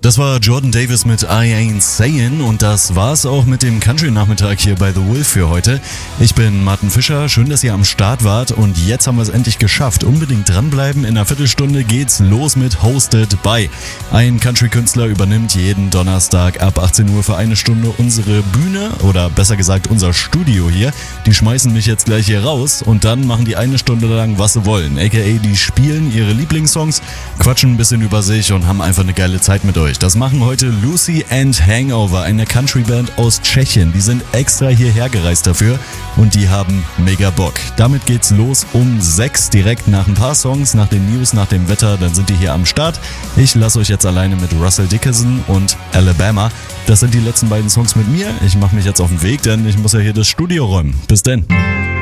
Das war Jordan Davis mit I Ain't Sayin' und das war's auch mit dem Country-Nachmittag hier bei The Wolf für heute. Ich bin Martin Fischer, schön, dass ihr am Start wart und jetzt haben wir es endlich geschafft. Unbedingt dranbleiben, in einer Viertelstunde geht's los mit Hosted by. Ein Country-Künstler übernimmt jeden Donnerstag ab 18 Uhr für eine Stunde unsere Bühne oder besser gesagt unser Studio hier. Die schmeißen mich jetzt gleich hier raus und dann machen die eine Stunde lang, was sie wollen. AKA, die spielen ihre Lieblingssongs, quatschen ein bisschen über sich und haben einfach eine geile Zeit mit euch. Das machen heute Lucy and Hangover, eine Countryband aus Tschechien. Die sind extra hierher gereist dafür und die haben mega Bock. Damit geht's los um 6, direkt nach ein paar Songs, nach den News, nach dem Wetter, dann sind die hier am Start. Ich lasse euch jetzt alleine mit Russell Dickerson und Alabama. Das sind die letzten beiden Songs mit mir. Ich mache mich jetzt auf den Weg, denn ich muss ja hier das Studio räumen. Bis denn.